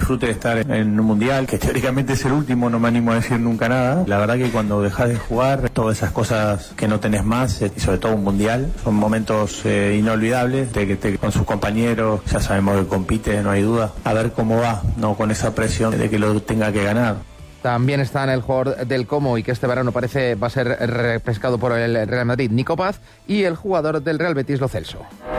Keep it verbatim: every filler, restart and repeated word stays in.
disfrute de estar en un mundial, que teóricamente es el último, no me animo a decir nunca nada. La verdad que cuando dejas de jugar, todas esas cosas que no tenés más, y sobre todo un mundial, son momentos eh, inolvidables, de que te, con sus compañeros, ya sabemos que compite, no hay duda, a ver cómo va, no con esa presión de que lo tenga que ganar. También está en el jugador del Como y que este verano parece va a ser repescado por el Real Madrid, Nico Paz, y el jugador del Real Betis, Lo Celso.